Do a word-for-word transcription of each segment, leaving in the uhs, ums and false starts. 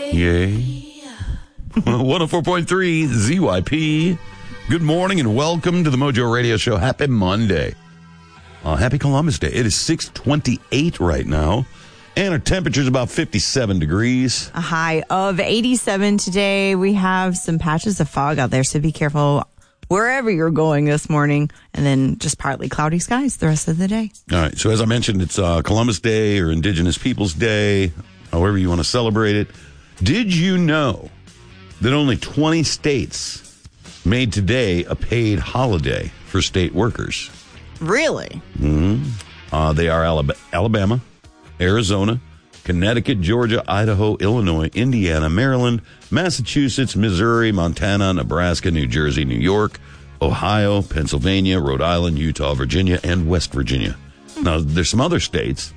Yay. one oh four point three Z Y P. Good morning and welcome to the Mojo Radio Show. Happy Monday. Uh, happy Columbus Day. It is six twenty-eight right now, and our temperature is about fifty-seven degrees. A high of eighty-seven today. We have some patches of fog out there, so be careful wherever you're going this morning, and then just partly cloudy skies the rest of the day. All right, so as I mentioned, it's uh, Columbus Day or Indigenous Peoples Day, however you want to celebrate it. Did you know that only twenty states made today a paid holiday for state workers? Really? Mm-hmm. Uh, they are Alab- Alabama, Arizona, Connecticut, Georgia, Idaho, Illinois, Indiana, Maryland, Massachusetts, Missouri, Montana, Nebraska, New Jersey, New York, Ohio, Pennsylvania, Rhode Island, Utah, Virginia, and West Virginia. Now, there's some other states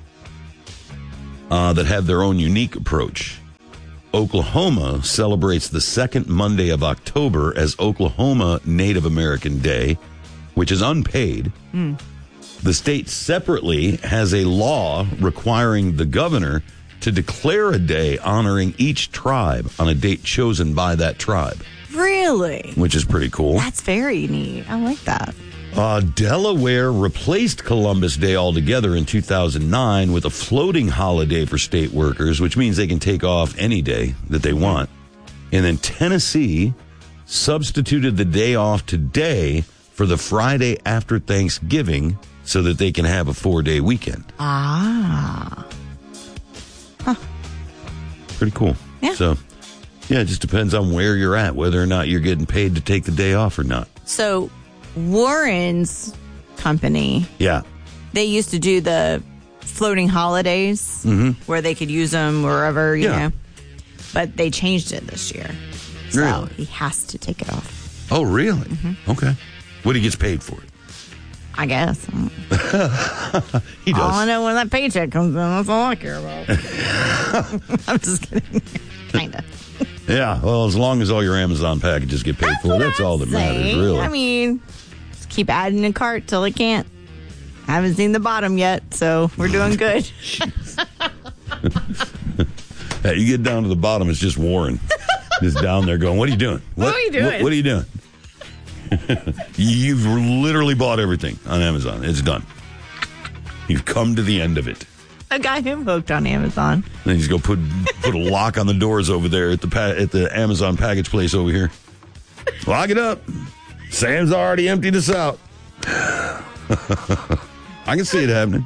uh, that have their own unique approach. Oklahoma celebrates the second Monday of October as Oklahoma Native American Day, which is unpaid. Mm. The state separately has a law requiring the governor to declare a day honoring each tribe on a date chosen by that tribe. Really? Which is pretty cool. That's very neat. I like that. Uh, Delaware replaced Columbus Day altogether in two thousand nine with a floating holiday for state workers, which means they can take off any day that they want. And then Tennessee substituted the day off today for the Friday after Thanksgiving so that they can have a four-day weekend. Ah. Huh. Pretty cool. Yeah. So, yeah, it just depends on where you're at, whether or not you're getting paid to take the day off or not. So, Warren's company, yeah, they used to do the floating holidays mm-hmm. where they could use them wherever, you yeah. know. But they changed it this year. So really? He has to take it off. Oh, really? Mm-hmm. Okay. What he gets paid for it? I guess. He does. All I know when that paycheck comes in, that's all I care about. I'm just kidding. Kind of. Yeah, well, as long as all your Amazon packages get paid that's for, that's I'm all that saying. matters, really. I mean, just keep adding a cart till it can't. I haven't seen the bottom yet, so we're doing good. Hey, you get down to the bottom, it's just Warren. Just down there going, what are you doing? What, what are you doing? What, what are you doing? You've literally bought everything on Amazon. It's done. You've come to the end of it. I got him hooked on Amazon. Then he's going to put put a lock on the doors over there at the pa- at the Amazon package place over here. Lock it up. Sam's already emptied us out. I can see it happening.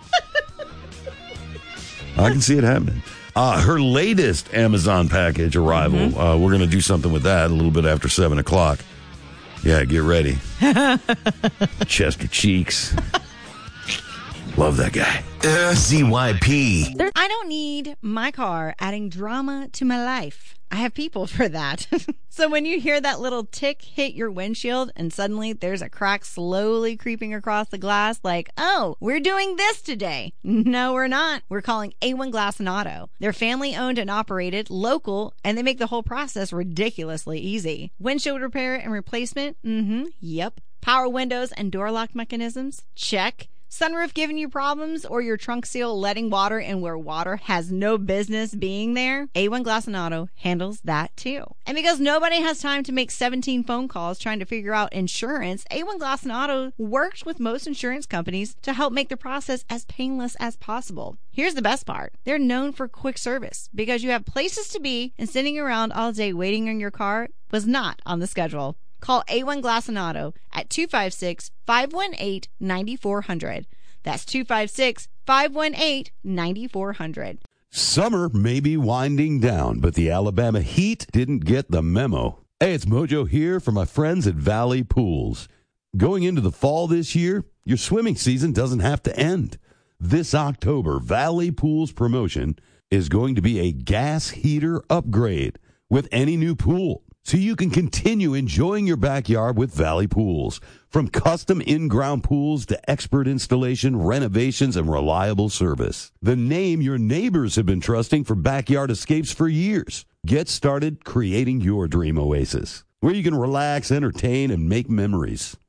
I can see it happening. Uh, her latest Amazon package arrival, mm-hmm. uh, we're going to do something with that a little bit after seven o'clock. Yeah, get ready. Chester Cheeks. Love that guy. Z Y P. I don't need my car adding drama to my life. I have people for that. So when you hear that little tick hit your windshield and suddenly there's a crack slowly creeping across the glass like, oh, we're doing this today. No, we're not. We're calling A one Glass and Auto. They're family owned and operated, local, and they make the whole process ridiculously easy. Windshield repair and replacement? Mm-hmm. Yep. Power windows and door lock mechanisms? Check. Sunroof giving you problems or your trunk seal letting water in where water has no business being there? A one Glass and Auto handles that too. And because nobody has time to make seventeen phone calls trying to figure out insurance, A one Glass and Auto works with most insurance companies to help make the process as painless as possible. Here's the best part. They're known for quick service because you have places to be and sitting around all day waiting on your car was not on the schedule. Call A one Glass and Auto at two five six, five one eight, nine four zero zero. That's two five six, five one eight, nine four zero zero. Summer may be winding down, but the Alabama heat didn't get the memo. Hey, it's Mojo here for my friends at Valley Pools. Going into the fall this year, your swimming season doesn't have to end. This October, Valley Pools promotion is going to be a gas heater upgrade with any new pool, so you can continue enjoying your backyard with Valley Pools. From custom in-ground pools to expert installation, renovations, and reliable service. The name your neighbors have been trusting for backyard escapes for years. Get started creating your dream oasis, where you can relax, entertain, and make memories.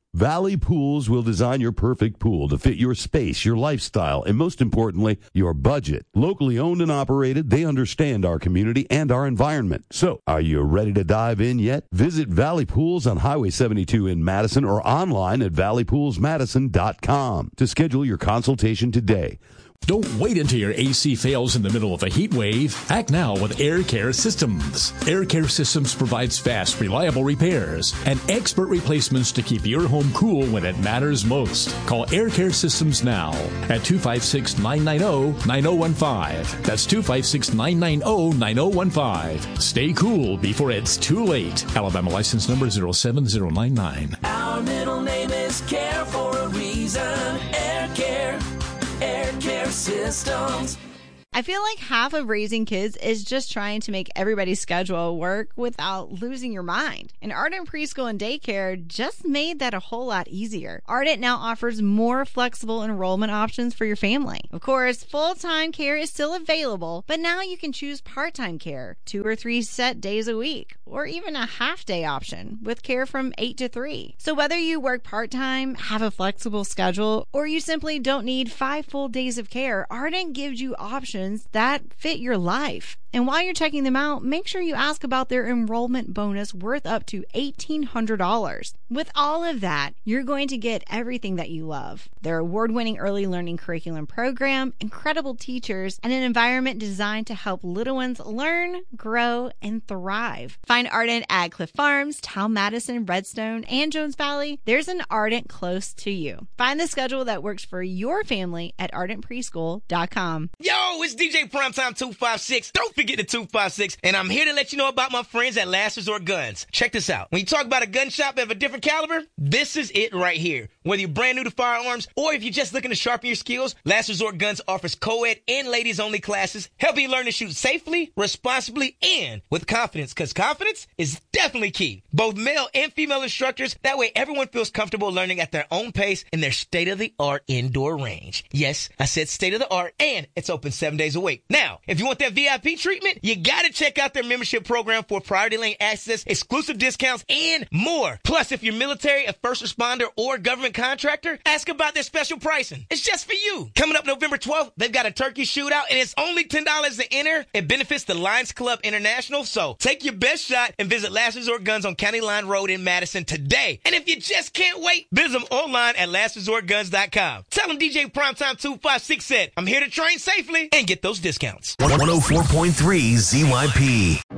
Valley Pools will design your perfect pool to fit your space, your lifestyle, and most importantly, your budget. Locally owned and operated, they understand our community and our environment. So, are you ready to dive in yet? Visit Valley Pools on Highway seventy-two in Madison or online at valley pools madison dot com to schedule your consultation today. Don't wait until your A C fails in the middle of a heat wave. Act now with Air Care Systems. Air Care Systems provides fast, reliable repairs and expert replacements to keep your home cool when it matters most. Call Air Care Systems now at two five six, nine nine zero, nine zero one five. That's two five six, nine nine zero, nine zero one five. Stay cool before it's too late. Alabama license number zero seven zero nine nine. Our middle name is Care for a reason. Air Care. Air Care Systems. I feel like half of raising kids is just trying to make everybody's schedule work without losing your mind. And Ardent Preschool and Daycare just made that a whole lot easier. Ardent now offers more flexible enrollment options for your family. Of course, full-time care is still available, but now you can choose part-time care, two or three set days a week, or even a half-day option with care from eight to three. So whether you work part-time, have a flexible schedule, or you simply don't need five full days of care, Ardent gives you options that fit your life. And while you're checking them out, make sure you ask about their enrollment bonus worth up to eighteen hundred dollars. With all of that, you're going to get everything that you love. Their award-winning early learning curriculum program, incredible teachers, and an environment designed to help little ones learn, grow, and thrive. Find Ardent at Cliff Farms, Town Madison, Redstone, and Jones Valley. There's an Ardent close to you. Find the schedule that works for your family at ardent preschool dot com. Yo, it's D J Primetime two five six. Don't forget the two five six, and I'm here to let you know about my friends at Last Resort Guns. Check this out. When you talk about a gun shop of a different caliber, this is it right here. Whether you're brand new to firearms or if you're just looking to sharpen your skills, Last Resort Guns offers co-ed and ladies-only classes, helping you learn to shoot safely, responsibly, and with confidence, because confidence is definitely key. Both male and female instructors, that way everyone feels comfortable learning at their own pace in their state-of-the-art indoor range. Yes, I said state-of-the-art, and it's open seven days a week. Now, if you want that V I P treatment, you gotta check out their membership program for priority lane access, exclusive discounts, and more. Plus, if you're military, a first responder, or government contractor, ask about their special pricing. It's just for you. Coming up November twelfth, they've got a turkey shootout, and it's only ten dollars to enter. It benefits the Lions Club International, so take your best shot and visit Last Resort Guns on County Line Road in Madison today. And if you just can't wait, visit them online at last resort guns dot com. Tell them D J Primetime two five six said, I'm here to train safely and get those discounts. one oh four point three Z Y P.